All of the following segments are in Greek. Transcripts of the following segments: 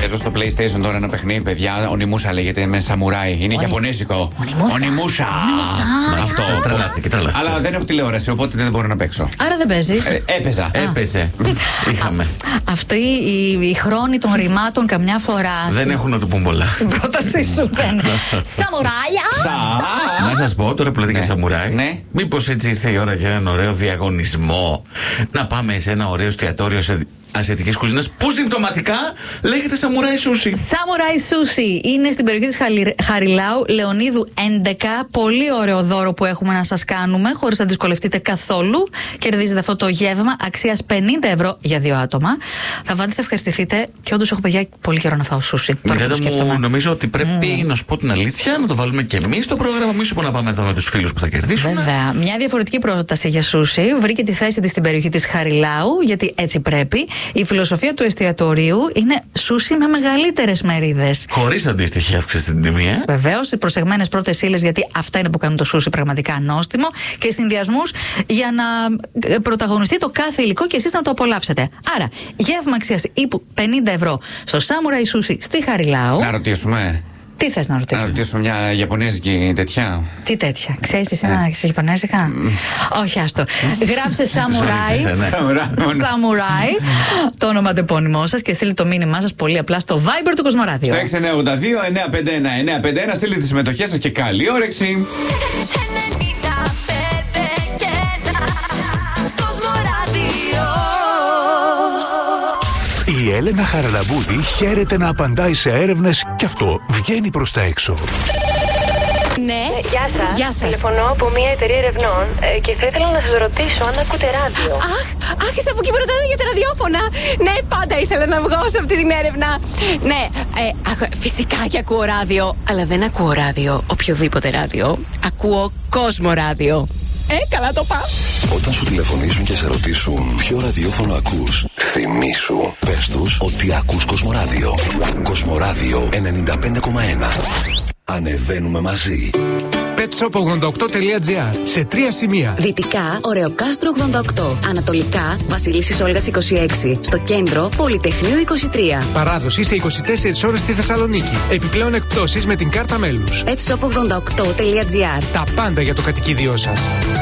Παίζω στο PlayStation τώρα ένα παιχνίδι, παιδιά. Ονιμούσα λέγεται, με σαμουράι. Είναι Ιαπωνέζικο. Ονιμούσα. Αυτό. Τρελάθηκε. Αλλά δεν έχω τηλεόραση, οπότε δεν μπορώ να παίξω. Άρα δεν παίζει. Έπαιζε. Είχαμε. Αυτή η χρόνη των ρημάτων καμιά φορά. Δεν έχουν να του πούν πολλά. Στην πρότασή σου δεν. Σαμουράια! Να σας πω τώρα που λέτε για σαμουράι. Ναι. Μήπως έτσι ήρθε η ώρα για έναν ωραίο διαγωνισμό. Να πάμε σε ένα ωραίο εστιατόριο ασιατικής κουζίνας που συμπτωματικά λέγεται σαμουράι σούσι. Σαμουράι σούσι είναι στην περιοχή της Χαριλάου, Λεωνίδου 11. Πολύ ωραίο δώρο που έχουμε να σας κάνουμε, χωρίς να δυσκολευτείτε καθόλου. Κερδίζετε αυτό το γεύμα αξίας 50 ευρώ για 2 άτομα. Θα βάλετε, θα ευχαριστηθείτε και όντως έχω, παιδιά, πολύ καιρό να φάω σούσι. Νομίζω ότι πρέπει να σου πω την αλήθεια, να το βάλουμε και εμείς στο πρόγραμμα. Μη σου πω να πάμε εδώ με τους φίλους που θα κερδίσουν. Βέβαια. Μια διαφορετική πρόταση για σούσι βρήκε τη θέση της στην περιοχή της Χαριλάου, γιατί έτσι πρέπει. Η φιλοσοφία του εστιατορίου είναι σούσι με μεγαλύτερες μερίδες. Χωρίς αντίστοιχη αύξηση στην τιμή, Βεβαίως, οι προσεγμένες πρώτες ύλες, γιατί αυτά είναι που κάνουν το σούσι πραγματικά νόστιμο, και συνδυασμούς για να πρωταγωνιστεί το κάθε υλικό και εσείς να το απολαύσετε. Άρα, γεύμα αξίας 50 ευρώ στο Samurai Sushi στη Χαριλάου. Να ρωτήσουμε. Τι θες να ρωτήσω? Να ρωτήσω μια Ιαπωνέζικη τέτοια. Τι τέτοια? Ξέρεις εσύ να έχεις Ιαπωνέζικα? Όχι, άστο. Γράψτε Samurai, το όνομα τεπώνυμό σας, και στείλτε το μήνυμά σας πολύ απλά στο Viber του Κοσμοράδιο. Στο 6982-951-951 στείλτε τις συμμετοχές σας και καλή όρεξη. Η Έλενα Χαραλαμπούδη χαίρεται να απαντάει σε έρευνες και αυτό βγαίνει προς τα έξω. Ναι, Γεια σας. Τηλεφωνώ από μια εταιρεία ερευνών και θα ήθελα να σας ρωτήσω αν ακούτε ράδιο. Αχ, είστε από εκεί που ρωτάτε για τα ραδιόφωνα. Ναι, πάντα ήθελα να βγω σε αυτή την έρευνα. Ναι, φυσικά και ακούω ράδιο, αλλά δεν ακούω ράδιο οποιοδήποτε ράδιο. Ακούω Κοσμοράδιο. Καλά το πάω. Όταν σου τηλεφωνήσουν και σε ρωτήσουν ποιο ραδιόφωνο ακούς, θυμήσου, πες τους ότι ακούς Κοσμοράδιο. Κοσμοράδιο 95,1. Ανεβαίνουμε μαζί. petshop88.gr σε 3 σημεία. Δυτικά, Ωρεοκάστρο 88. Ανατολικά, Βασιλίσσης Όλγας 26. Στο κέντρο, Πολυτεχνείου 23. Παράδοση σε 24 ώρες στη Θεσσαλονίκη. Επιπλέον εκπτώσεις με την κάρτα μέλους. petshop88.gr. Τα πάντα για το κατοικίδιό σας.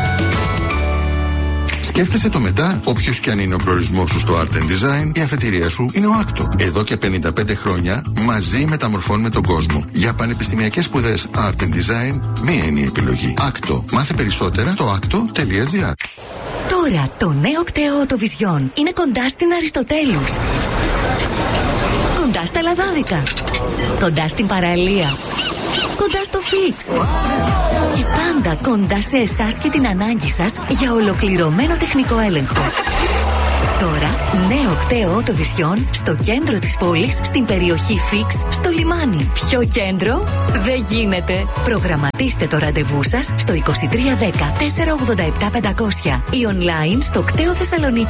Σκέφτεσαι το μετά, όποιος και αν είναι ο προορισμός σου στο Art Design, η αφετηρία σου είναι ο Άκτο. Εδώ και 55 χρόνια μαζί μεταμορφώνουμε τον κόσμο. Για πανεπιστημιακές σπουδές Art Design, μία είναι η επιλογή. Άκτο. Μάθε περισσότερα στο acto.gr. Τώρα το νέο κτέο το Vision είναι κοντά στην Αριστοτέλους. Κοντά στα Λαδάδικα. Κοντά στην παραλία. Κοντά στο Φίξ. Και πάντα κοντά σε εσάς και την ανάγκη σας για ολοκληρωμένο τεχνικό έλεγχο. Τώρα, νέο κτέο το Vision στο κέντρο της πόλης, στην περιοχή Φίξ, στο λιμάνι. Πιο κέντρο δεν γίνεται. Προγραμματίστε το ραντεβού σας στο 2310 487 500 ή online στο κτέothessaloniki.gr.